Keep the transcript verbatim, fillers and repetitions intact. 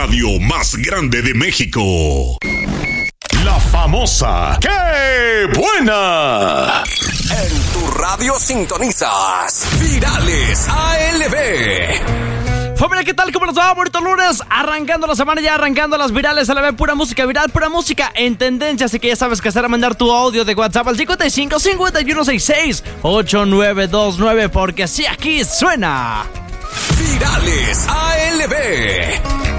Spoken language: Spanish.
radio más grande de México. La famosa ¡Qué buena! En tu radio sintonizas Virales A L B. Familia, ¿qué tal? ¿Cómo nos va? Bonito lunes, arrancando la semana, ya arrancando las virales a la vez, pura música viral, pura música en tendencia, así que ya sabes que hacer a mandar tu audio de WhatsApp al cincuenta y cinco, cincuenta y uno, sesenta y seis, ochenta y nueve veintinueve, porque así aquí suena Virales A L B.